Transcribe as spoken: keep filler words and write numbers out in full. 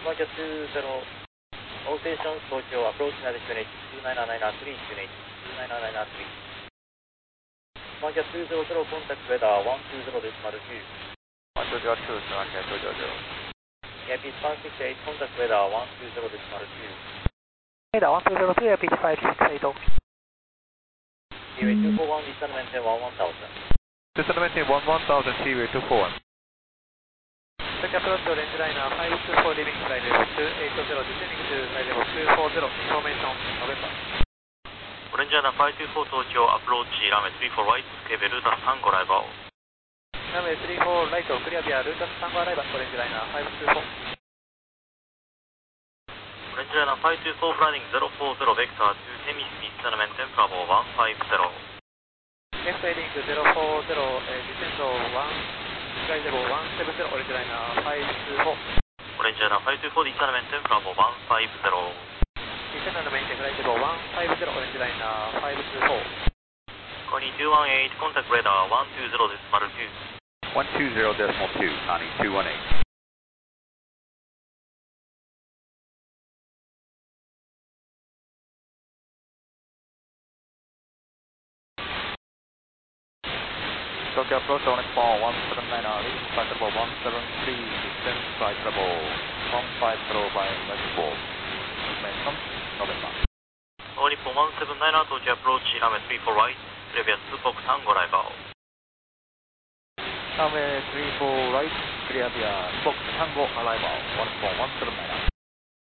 Departure two zero, all stations Tokyo, approach United Unit two nine nine three, Unit two nine nine three. Departure two zero zero, contact radar one two zero decimal two. one two zero two, Slangia two zero zero. Airpiece five six eight, contact radar one two zero decimal two. Radar one two zero two, airpiece five six eight. Seaway two four one, descend maintain one one thousand. Descend maintain one one thousand, Seaway two four one. Tokyo approach orange liner five two four, leaving flight level two eight zero, descending to flight level two four zero, information, November. オレンジアナファイブツーフォー東京アプローチラメスリーフォーライトスケベルータさんご来場。 ラメスリーフォーライトクリアビアルータさんごアライバーオレンジライナーファイブツーフォー。 オレンジライナーファイブツーフォーフライディングゼロフォーゼロベクターツーヘミスピーセナメンテンプラボーワンファイブゼロ。 レフトヘディングゼロフォーゼロ、ディセンドワンスカイレボワンセブンゼロオレンジライナーファイブツーフォー。 オレンジライナーファイブツーフォーディセナメンテンプラボーワンファイブゼロ。 ディセンダーのメインテクライテボワンファイブゼロオレンジライナーファイブツーフォー。 コニーツーワンエイト、コンタクトレーダーワンツーゼロデシマルツー。 one two zero decimal two, Connie two one eight. Tokyo approach orange ball one seven nine, leaving flight level one seven three, descend flight level one five zero by west ball. Information, November. オー日本ワンセブンナイン東京アプローチラメスリーフォーライト、プレビアスポークさんご来場。 Runway three four right, clear via Spock Tango arrival, one four one seven nine.